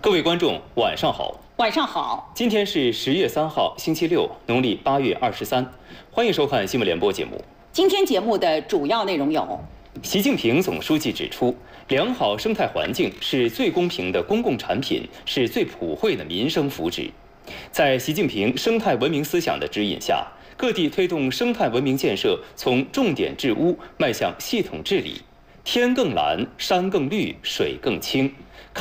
各位观众，晚上好。 晚上好。 今天是10月3号，星期六，农历8月23。欢迎收看新闻联播节目。 今天节目的主要内容有： 习近平总书记指出，良好生态环境是最公平的公共产品，是最普惠的民生福祉。在习近平生态文明思想的指引下，各地推动生态文明建设从重点治污迈向系统治理，天更蓝，山更绿，水更清。